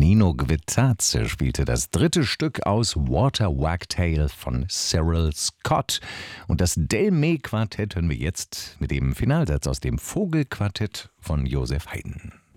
Nino Gvittaze spielte das dritte Stück aus Water Wagtail von Cyril Scott. Und das Delmé-Quartett hören wir jetzt mit dem Finalsatz aus dem Vogelquartett von Joseph Haydn.